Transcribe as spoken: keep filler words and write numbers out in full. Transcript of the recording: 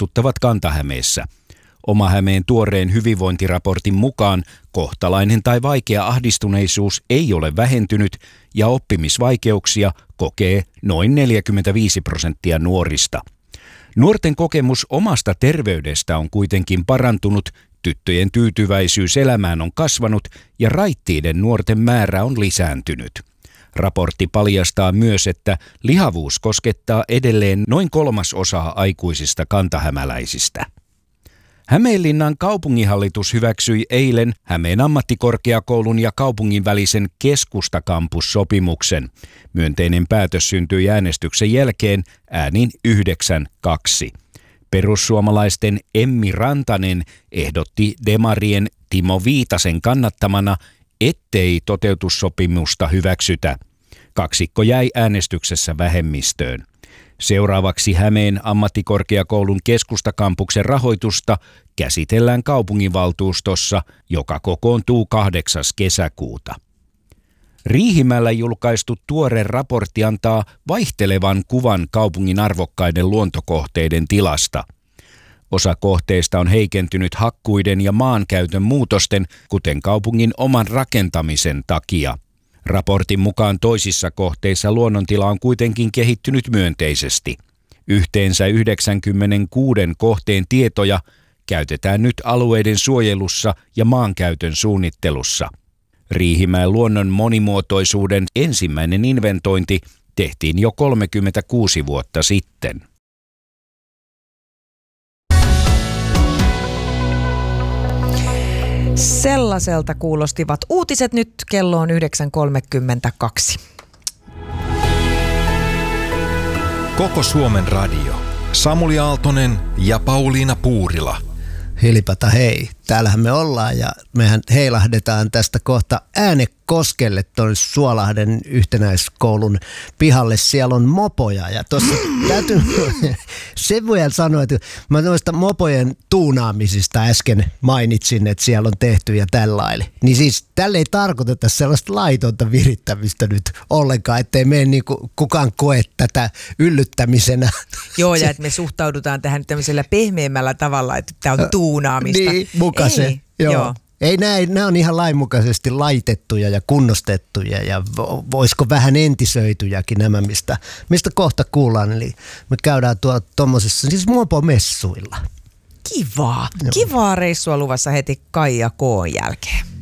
huolestuttavat Kanta-Hämeessä. Oma-Hämeen tuoreen hyvinvointiraportin mukaan kohtalainen tai vaikea ahdistuneisuus ei ole vähentynyt ja oppimisvaikeuksia kokee noin neljäkymmentäviisi prosenttia nuorista. Nuorten kokemus omasta terveydestä on kuitenkin parantunut, tyttöjen tyytyväisyys elämään on kasvanut ja raittiiden nuorten määrä on lisääntynyt. Raportti paljastaa myös, että lihavuus koskettaa edelleen noin kolmasosaa aikuisista kantahämäläisistä. Hämeenlinnan kaupunginhallitus hyväksyi eilen Hämeen ammattikorkeakoulun ja kaupungin välisen keskustakampussopimuksen. Myönteinen päätös syntyi äänestyksen jälkeen äänin yhdeksän kaksi. Perussuomalaisten Emmi Rantanen ehdotti demarien Timo Viitasen kannattamana, ettei toteutussopimusta hyväksytä. Kaksikko jäi äänestyksessä vähemmistöön. Seuraavaksi Hämeen ammattikorkeakoulun keskustakampuksen rahoitusta käsitellään kaupunginvaltuustossa, joka kokoontuu kahdeksas kesäkuuta. Riihimäellä julkaistu tuore raportti antaa vaihtelevan kuvan kaupungin arvokkaiden luontokohteiden tilasta. Osa kohteista on heikentynyt hakkuiden ja maankäytön muutosten, kuten kaupungin oman rakentamisen takia. Raportin mukaan toisissa kohteissa luonnontila on kuitenkin kehittynyt myönteisesti. Yhteensä yhdeksänkymmentäkuusi kohteen tietoja käytetään nyt alueiden suojelussa ja maankäytön suunnittelussa. Riihimäen luonnon monimuotoisuuden ensimmäinen inventointi tehtiin jo kolmekymmentäkuusi vuotta sitten. Sellaiselta kuulostivat uutiset. Nyt kello on yhdeksän kolmekymmentäkaksi. Koko Suomen radio. Samuli Aaltonen ja Pauliina Puurila. Hilipata hei, täällähän me ollaan ja mehän heilahdetaan tästä kohta Äänekoskelle tuon Suolahden yhtenäiskoulun pihalle. Siellä on mopoja ja tuossa täytyy sen voi sanoa, että mä noista mopojen tuunaamisista äsken mainitsin, että siellä on tehty ja tällainen. Niin siis tälle ei tarkoiteta sellaista laitonta virittämistä nyt ollenkaan, ettei mene niin kuin kukaan koe tätä yllyttämisenä. Joo, ja että me suhtaudutaan tähän tämmöisellä pehmeämmällä tavalla, että tämä on tuunaamista. Niin, muka se. Ei, joo. joo. Ei näin, nämä on ihan lainmukaisesti laitettuja ja kunnostettuja ja voisiko vähän entisöityjäkin nämä, mistä, mistä kohta kuullaan. Eli me käydään tuolla tuommoisessa siis mopomessuilla. Kivaa. Joo. Kivaa reissua luvassa heti Kaija K:n jälkeen.